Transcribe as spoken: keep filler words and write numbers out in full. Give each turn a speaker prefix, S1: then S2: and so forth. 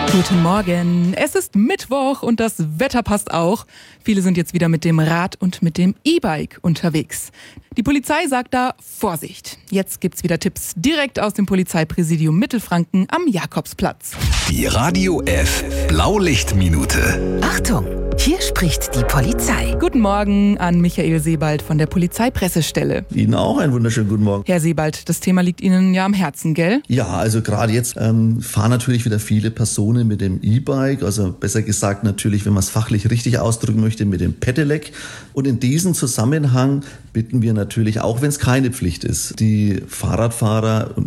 S1: Guten Morgen, es ist Mittwoch und das Wetter passt auch. Viele sind jetzt wieder mit dem Rad und mit dem E-Bike unterwegs. Die Polizei sagt da Vorsicht. Jetzt gibt's wieder Tipps direkt aus dem Polizeipräsidium Mittelfranken am Jakobsplatz.
S2: Die Radio F Blaulichtminute.
S3: Achtung, hier spricht die Polizei.
S1: Guten Morgen an Michael Sebald von der Polizeipressestelle.
S4: Ihnen auch einen wunderschönen guten Morgen.
S1: Herr Sebald, das Thema liegt Ihnen ja am Herzen, gell?
S4: Ja, also gerade jetzt ähm, fahren natürlich wieder viele Personen mit dem E-Bike, also besser gesagt natürlich, wenn man es fachlich richtig ausdrücken möchte, mit dem Pedelec. Und in diesem Zusammenhang bitten wir natürlich, auch wenn es keine Pflicht ist, die Fahrradfahrer und